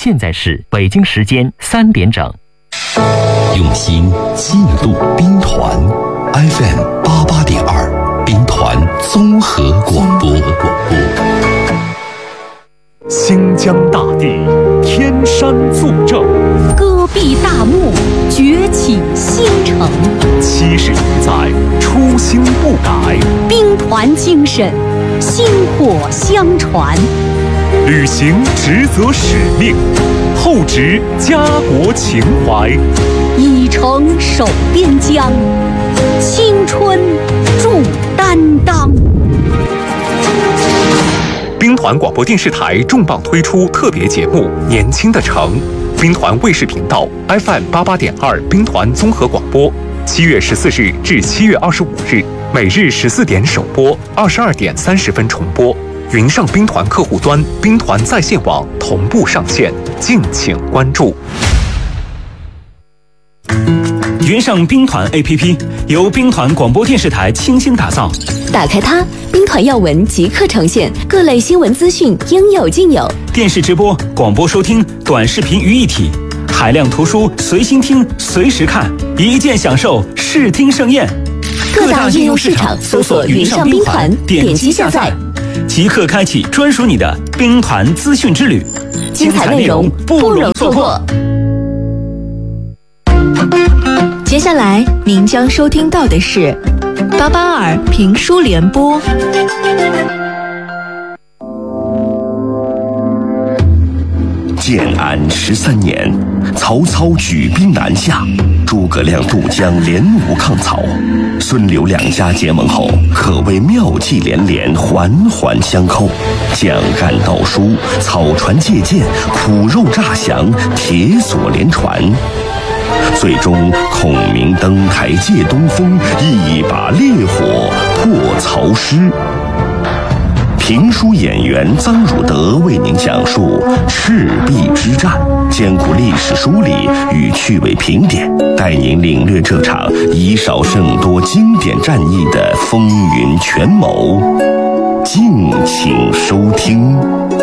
现在是北京时间3点整。 用心记录兵团 FM88.2兵团综合广播。 新疆大地天山作证， 戈壁大漠崛起新城 70余载初心不改， 兵团精神薪火相传， 履行职责使命，厚植家国情怀， 以诚守边疆，青春铸担当。 兵团广播电视台重磅推出特别节目《年轻的城》，兵团卫视频道 FM88.2兵团综合广播，7月14日至7月25日，每日14点首播，22点30分重播。云上兵团客户端、兵团在线网同步上线，敬请关注。 云上兵团 APP 由兵团广播电视台倾心打造， 打开它，兵团要闻即刻呈现，各类新闻资讯应有尽有， 电视直播、广播收听、短视频于一体，海量图书随心听、随时看，一键享受视听盛宴。 各大应用市场搜索云上兵团，点击下载， 即刻开启专属你的兵团资讯之旅， 精彩内容不容错过。接下来您将收听到的是882评书联播。 建安13年，曹操举兵南下，诸葛亮渡江联吴抗曹，孙刘两家结盟后，可谓妙计连连，环环相扣，将干道书，草船借箭，苦肉诈降，铁索连传。最终孔明登台借东风，一把烈火破曹师。评书演员臧汝德为您讲述赤壁之战，兼顾历史梳理与趣味评点，带您领略这场以少胜多经典战役的风云权谋。敬请收听。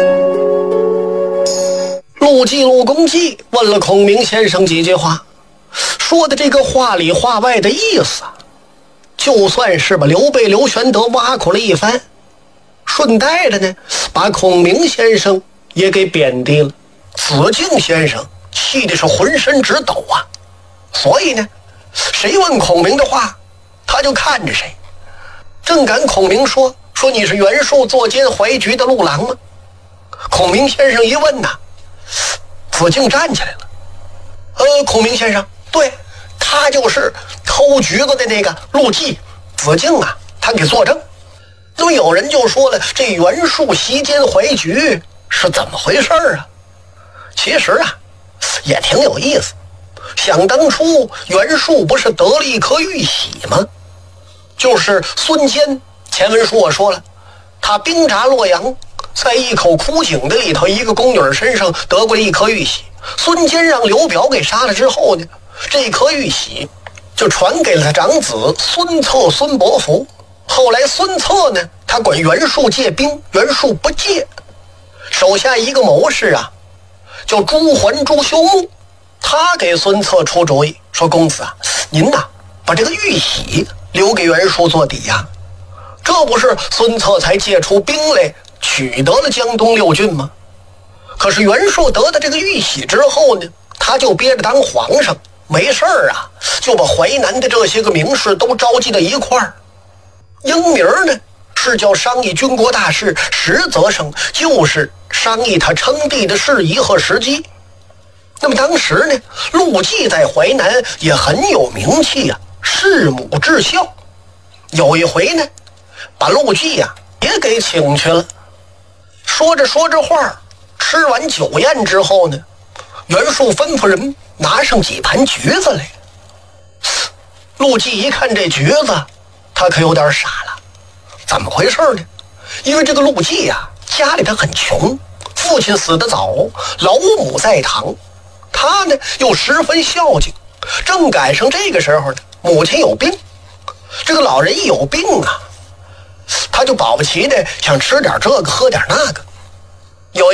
陆公绩问了孔明先生几句话，说的这个话里话外的意思，就算是把刘备刘玄德挖苦了一番，顺带的呢把孔明先生也给贬低了。子敬先生气的是浑身直抖啊，所以呢谁问孔明的话他就看着谁。正赶孔明说你是袁术坐监怀局的陆郎吗？孔明先生一问呐，子敬站起来了。孔明先生，对，他就是偷橘子的那个陆绩。子敬啊，他给作证。那么有人就说了，这袁术袭监怀局是怎么回事啊？其实啊也挺有意思。想当初袁术不是得了一颗玉玺吗？就是孙坚，前文书我说了，他兵扎洛阳，在一口枯井的里头，一个宫女身上得过了一颗玉玺。孙坚让刘表给杀了之后呢，这颗玉玺就传给了他长子孙策孙伯符。后来孙策呢，他管袁术借兵，袁术不借，手下一个谋士啊叫朱桓朱修木，他给孙策出主意，说公子啊，您呐把这个玉玺留给袁术做抵押，这不是孙策才借出兵来取得了江东6郡吗？可是袁术得到这个玉玺之后呢，他就憋着当皇上，没事儿啊就把淮南的这些个名士都召集到一块儿。英名呢是叫商议军国大事，实则上就是商议他称帝的事宜和时机。那么当时呢，陆绩在淮南也很有名气啊，弑母至孝。有一回呢，把陆绩呀也给请去了。说着话，吃完酒宴之后呢，袁术吩咐人拿上几盘橘子来。陆绩一看这橘子，他可有点傻了。怎么回事呢？因为这个陆绩呀，家里他很穷，父亲死得早，老母在堂，他呢又十分孝敬，正赶上这个时候呢，母亲有病。这个老人一有病啊，他就保不齐的想吃点这个喝点那个。有一回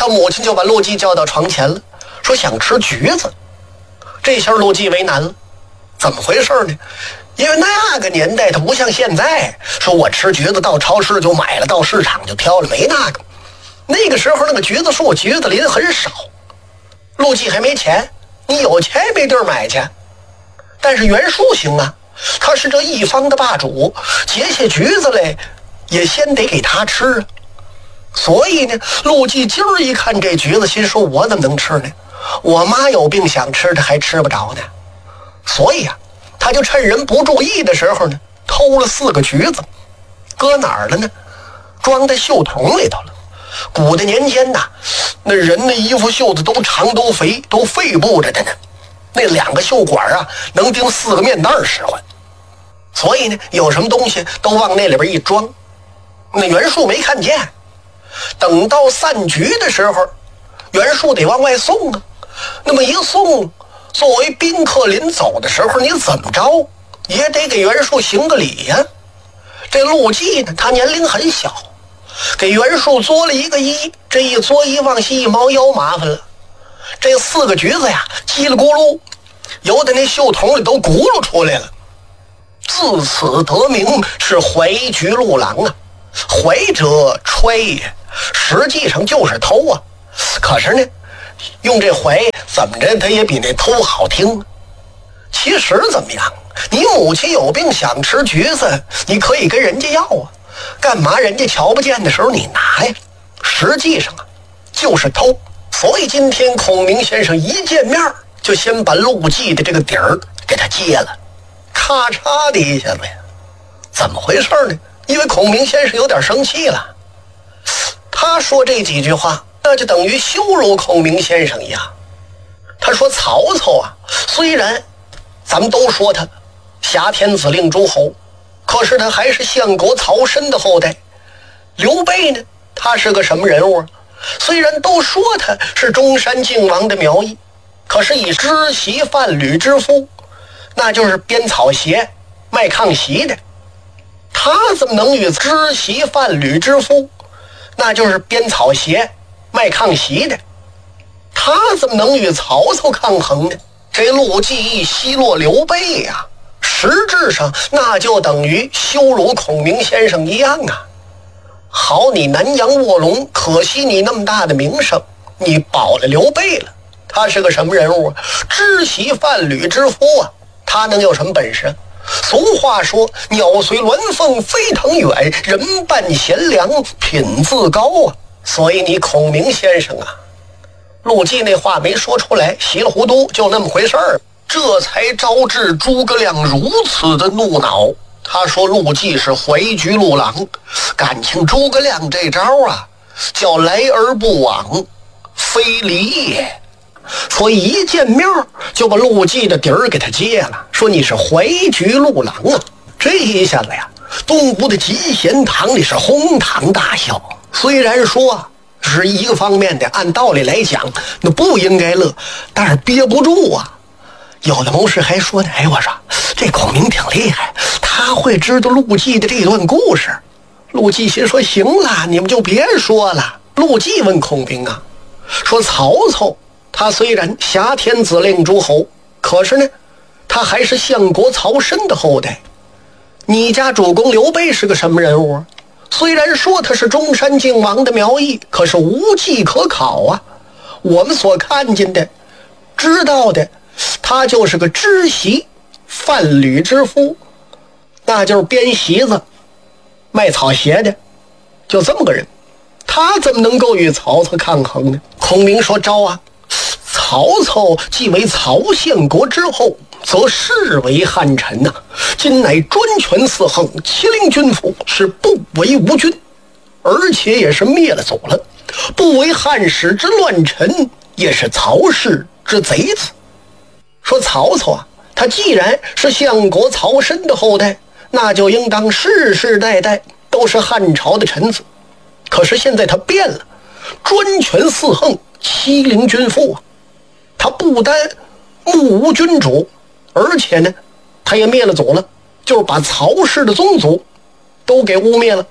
他母亲就把陆绩叫到床前了，说想吃橘子。这下陆绩为难了，怎么回事呢？因为那个年代它不像现在，说我吃橘子到超市就买了，到市场就挑了，没那个。那个时候那个橘子树、橘子林很少，陆绩还没钱，你有钱也没地儿买去。但是袁术行啊，他是这一方的霸主，结下橘子来也先得给他吃啊。所以呢，陆绩今儿一看这橘子，心说我怎么能吃呢？我妈有病想吃它还吃不着呢。所以啊，他就趁人不注意的时候呢，偷了4个橘子，搁哪儿了呢？装在袖筒里头了。古的年间呐，那人的衣服袖子都长都肥，都肺部着的呢。那2个袖管啊，能钉4个面袋使唤。所以呢，有什么东西都往那里边一装。那袁术没看见，等到散局的时候，袁术得往外送啊。那么一送，作为宾客临走的时候，你怎么着也得给袁术行个礼呀。这陆绩呢，他年龄很小，给袁术作了一个揖，这一作揖往西一猫腰，麻烦了。这4个橘子呀，叽里咕噜，有的那袖筒里都轱辘出来了。自此得名是怀橘陆郎啊。怀者揣，实际上就是偷啊。可是呢，用这怀怎么着，它也比那偷好听。其实怎么样，你母亲有病想吃橘子，你可以跟人家要啊，干嘛人家瞧不见的时候你拿呀？实际上啊，就是偷。所以今天孔明先生一见面就先把陆绩的这个底儿给他揭了，咔嚓的一下子呀。怎么回事呢？因为孔明先生有点生气了，他说这几句话那就等于羞辱孔明先生一样。他说曹操啊，虽然咱们都说他挟天子令诸侯，可是他还是相国曹参的后代。刘备呢，他是个什么人物啊？虽然都说他是中山靖王的苗裔，可是以织席贩履之夫，那就是编草鞋卖炕席的。他怎么能与织席贩履之夫，那就是编草鞋卖炕席的，他怎么能与曹操抗衡呢？这陆绩一奚落刘备呀，实质上那就等于羞辱孔明先生一样啊。好，你南阳卧龙，可惜你那么大的名声，你保了刘备了。他是个什么人物啊？织席贩履之夫啊，他能有什么本事？俗话说，鸟随鸾凤飞腾远，人伴贤良品自高啊。所以你孔明先生啊，陆绩那话没说出来，稀里糊涂就那么回事儿，这才招致诸葛亮如此的怒恼。他说陆绩是怀橘陆郎，感情诸葛亮这招啊，叫来而不往，非礼也。所以一见面就把陆绩的底儿给他揭了，说你是怀橘陆郎啊。这一下子呀，东吴的集贤堂里是哄堂大笑。虽然说是一个方面的，按道理来讲那不应该乐，但是憋不住啊。有的谋士还说呢，我说这孔明挺厉害，他会知道陆绩的这段故事。陆绩心说行了，你们就别说了。陆绩问孔明啊，说曹操他虽然挟天子令诸侯，可是呢，他还是相国曹参的后代。你家主公刘备是个什么人物？虽然说他是中山靖王的苗裔，可是无迹可考啊。我们所看见的、知道的，他就是个织席贩履之夫，那就是编席子、卖草鞋的，就这么个人。他怎么能够与曹操抗衡呢？孔明说招啊，曹操既为曹相国之后，则视为汉臣呐，今乃专权四横，欺凌君府，是不为无君，而且也是灭了走了，不为汉室之乱臣，也是曹氏之贼子。说曹操啊，他既然是相国曹参的后代，那就应当世世代代都是汉朝的臣子。可是现在他变了，专权四横，欺凌君父啊。他不单目无君主，而且呢，他也灭了祖了，就是把曹氏的宗族都给污蔑了。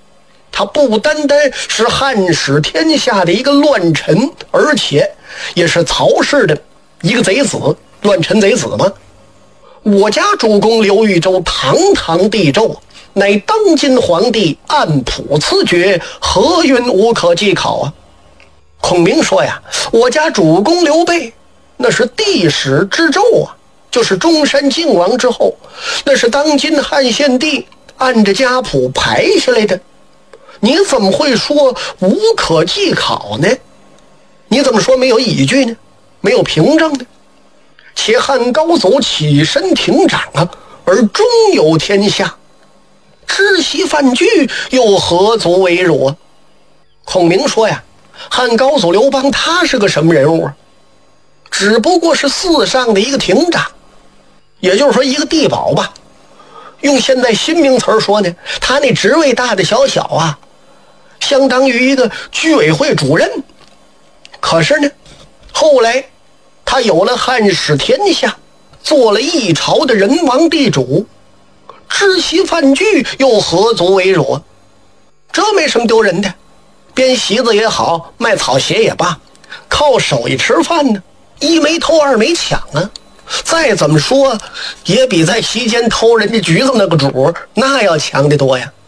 他不单单是汉室天下的一个乱臣，而且也是曹氏的一个贼子，乱臣贼子嘛。我家主公刘豫州堂堂帝胄，乃当今皇帝按谱赐爵，何云无可稽考啊？孔明说呀，我家主公刘备那是帝室之胄啊，就是中山靖王之后，那是当今汉献帝按着家谱排下来的，你怎么会说无可稽考呢？你怎么说没有依据呢？没有凭证呢？且汉高祖起身廷长啊，而终有天下，知悉犯惧，又何足为辱啊？孔明说呀，汉高祖刘邦他是个什么人物啊？只不过是寺上的一个廷长，也就是说一个地保吧。用现在新名词说呢，他那职位大的小小啊，相当于一个居委会主任。可是呢，后来他有了汉室天下，做了一朝的人王地主，知悉犯惧，又何足为辱？这没什么丢人的，编席子也好，卖草鞋也罢，靠手艺吃饭呢，一没偷二没抢啊。再怎么说也比在席间偷人家橘子那个主那要强得多呀。